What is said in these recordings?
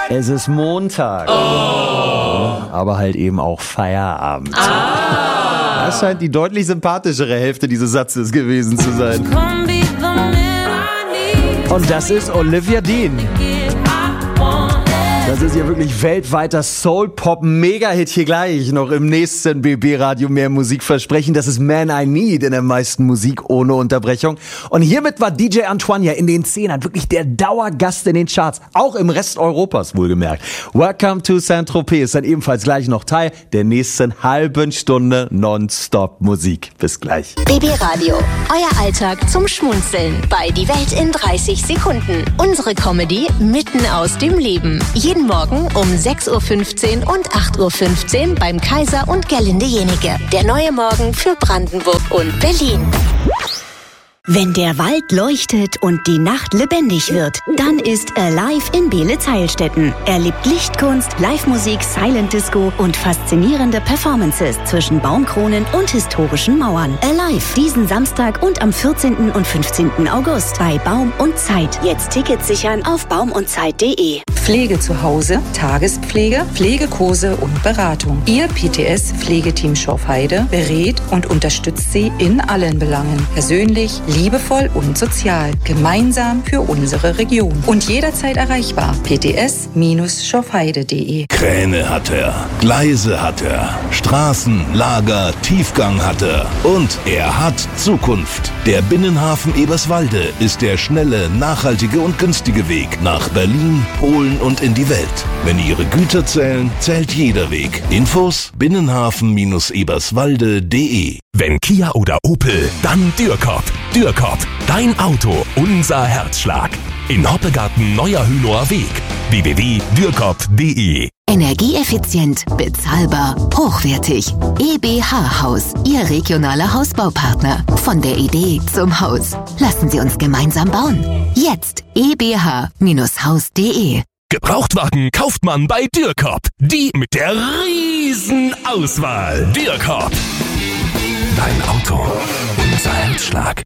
Es ist Montag. Aber halt eben auch Feierabend. Das scheint die deutlich sympathischere Hälfte dieses Satzes gewesen zu sein. Und das ist Olivia Dean. Das ist ja wirklich weltweiter Soul-Pop-Mega-Hit hier gleich. Noch im nächsten BB-Radio mehr Musik versprechen. Das ist Man I Need in der meisten Musik ohne Unterbrechung. Und hiermit war DJ Antoine ja in den 10ern wirklich der Dauergast in den Charts. Auch im Rest Europas wohlgemerkt. Welcome to Saint-Tropez ist dann ebenfalls gleich noch Teil der nächsten halben Stunde Nonstop Musik. Bis gleich. BB-Radio, euer Alltag zum Schmunzeln bei Die Welt in 30 Sekunden. Unsere Comedy mitten aus dem Leben. Jeden Morgen um 6.15 Uhr und 8.15 Uhr beim Kaiser und Gerlinde Jenike. Der neue Morgen für Brandenburg und Berlin. Wenn der Wald leuchtet und die Nacht lebendig wird, dann ist Alive in Beelitz-Heilstätten. Erlebt Lichtkunst, Live-Musik, Silent Disco und faszinierende Performances zwischen Baumkronen und historischen Mauern. Alive diesen Samstag und am 14. und 15. August bei Baum und Zeit. Jetzt Tickets sichern auf baumundzeit.de. Pflege zu Hause, Tagespflege, Pflegekurse und Beratung. Ihr PTS-Pflegeteam Schorfheide berät und unterstützt Sie in allen Belangen. Persönlich, liebevoll und sozial. Gemeinsam für unsere Region. Und jederzeit erreichbar. pts-schorfheide.de. Kräne hat er, Gleise hat er, Straßen, Lager, Tiefgang hat er. Und er hat Zukunft. Der Binnenhafen Eberswalde ist der schnelle, nachhaltige und günstige Weg nach Berlin, Polen und in die Welt. Wenn Ihre Güter zählen, zählt jeder Weg. Infos binnenhafen-eberswalde.de. Wenn Kia oder Opel, dann Dürkop. Dürkop, dein Auto, unser Herzschlag. In Hoppegarten Neuer Hünower Weg. www.dürkop.de. Energieeffizient, bezahlbar, hochwertig. EBH Haus, Ihr regionaler Hausbaupartner. Von der Idee zum Haus. Lassen Sie uns gemeinsam bauen. Jetzt ebh-haus.de. Gebrauchtwagen kauft man bei Dürkop. Die mit der riesen Auswahl. Dürkop. Dein Auto, unser Herzschlag.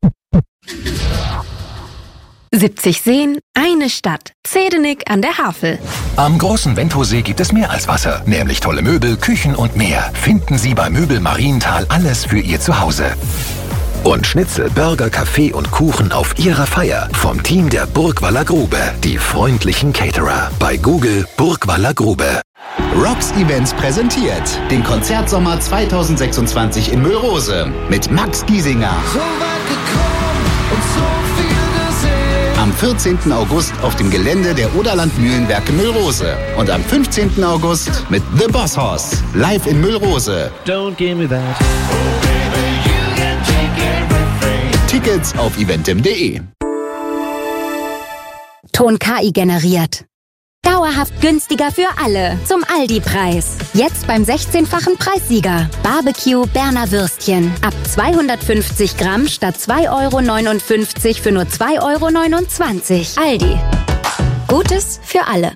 70 Seen, eine Stadt. Zedenik an der Havel. Am großen Wendhosee gibt es mehr als Wasser, nämlich tolle Möbel, Küchen und mehr. Finden Sie bei Möbel Marienthal alles für Ihr Zuhause. Und Schnitzel, Burger, Kaffee und Kuchen auf Ihrer Feier vom Team der Burgwaller Grube. Die freundlichen Caterer. Bei Google Burgwaller Grube. Rocks Events präsentiert den Konzertsommer 2026 in Müllrose mit Max Giesinger. Am 14. August auf dem Gelände der Oderland Mühlenwerke Müllrose. Und am 15. August mit The Boss Hoss. Live in Müllrose. Don't give me that. Tickets auf eventim.de. Ton KI generiert. Dauerhaft günstiger für alle. Zum Aldi-Preis. Jetzt beim 16-fachen Preissieger. Barbecue Berner Würstchen. Ab 250 Gramm statt 2,59 € für nur 2,29 €. Aldi. Gutes für alle.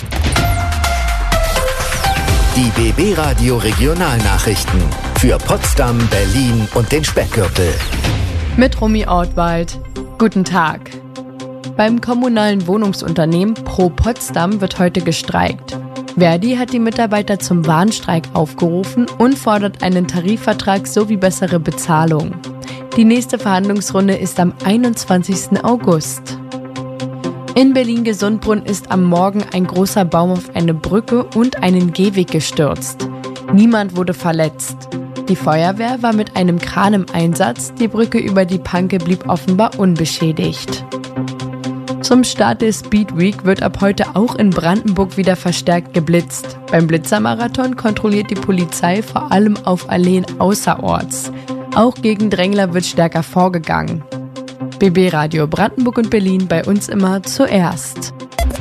Die BB Radio Regionalnachrichten. Für Potsdam, Berlin und den Speckgürtel. Mit Romy Ortwald. Guten Tag. Beim kommunalen Wohnungsunternehmen Pro Potsdam wird heute gestreikt. Verdi hat die Mitarbeiter zum Warnstreik aufgerufen und fordert einen Tarifvertrag sowie bessere Bezahlung. Die nächste Verhandlungsrunde ist am 21. August. In Berlin-Gesundbrunn ist am Morgen ein großer Baum auf eine Brücke und einen Gehweg gestürzt. Niemand wurde verletzt. Die Feuerwehr war mit einem Kran im Einsatz, die Brücke über die Panke blieb offenbar unbeschädigt. Zum Start der Speed Week wird ab heute auch in Brandenburg wieder verstärkt geblitzt. Beim Blitzermarathon kontrolliert die Polizei vor allem auf Alleen außerorts. Auch gegen Drängler wird stärker vorgegangen. BB Radio Brandenburg und Berlin, bei uns immer zuerst.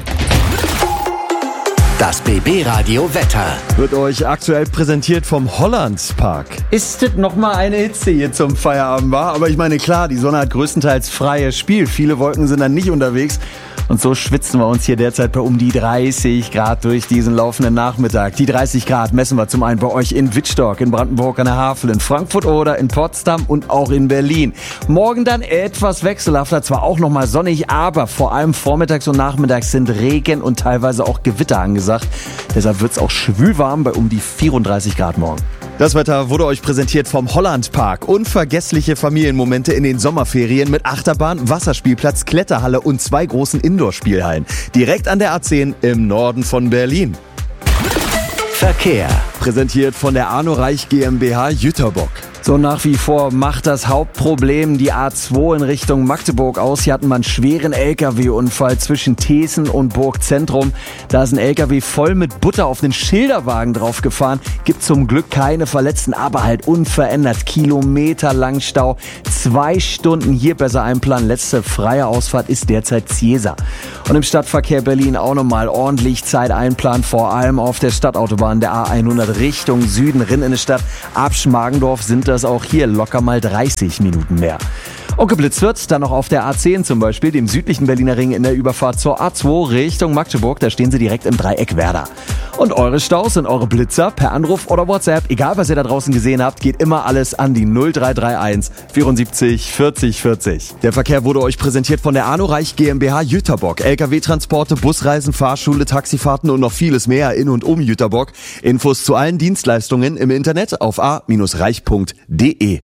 Das BB Radio Wetter wird euch aktuell präsentiert vom Hollandspark. Ist das nochmal eine Hitze hier zum Feierabend war? Aber ich meine, klar, die Sonne hat größtenteils freies Spiel. Viele Wolken sind dann nicht unterwegs. Und so schwitzen wir uns hier derzeit bei um die 30 Grad durch diesen laufenden Nachmittag. Die 30 Grad messen wir zum einen bei euch in Wittstock, in Brandenburg an der Havel, in Frankfurt oder in Potsdam und auch in Berlin. Morgen dann etwas wechselhafter, zwar auch nochmal sonnig, aber vor allem vormittags und nachmittags sind Regen und teilweise auch Gewitter angesagt. Deshalb wird's auch schwül warm bei um die 34 Grad morgen. Das Wetter wurde euch präsentiert vom Hollandpark. Unvergessliche Familienmomente in den Sommerferien mit Achterbahn, Wasserspielplatz, Kletterhalle und 2 großen Indoor-Spielhallen. Direkt an der A10 im Norden von Berlin. Verkehr. Präsentiert von der Arno Reich GmbH Jüterbock. So, nach wie vor macht das Hauptproblem die A2 in Richtung Magdeburg aus. Hier hatten wir einen schweren LKW-Unfall zwischen Thesen und Burgzentrum. Da ist ein LKW voll mit Butter auf den Schilderwagen draufgefahren. Gibt zum Glück keine Verletzten, aber halt unverändert. Kilometerlang Stau. 2 Stunden hier besser einplanen. Letzte freie Ausfahrt ist derzeit Ciesa. Und im Stadtverkehr Berlin auch nochmal ordentlich Zeit einplanen. Vor allem auf der Stadtautobahn der A100 Richtung Süden, Rinn in die Stadt. Ab Schmargendorf sind das auch hier locker mal 30 Minuten mehr. Und geblitzt wird dann noch auf der A10 zum Beispiel, dem südlichen Berliner Ring in der Überfahrt zur A2 Richtung Magdeburg. Da stehen sie direkt im Dreieck Werder. Und eure Staus und eure Blitzer per Anruf oder WhatsApp, egal was ihr da draußen gesehen habt, geht immer alles an die 0331 74 40 40. Der Verkehr wurde euch präsentiert von der Arno Reich GmbH Jüterbock. LKW-Transporte, Busreisen, Fahrschule, Taxifahrten und noch vieles mehr in und um Jüterbock. Infos zu allen Dienstleistungen im Internet auf a-reich.de.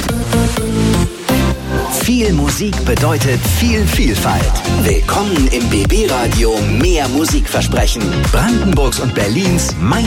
Viel Musik bedeutet viel Vielfalt. Willkommen im BB Radio Mehr Musikversprechen. Brandenburgs und Berlins meist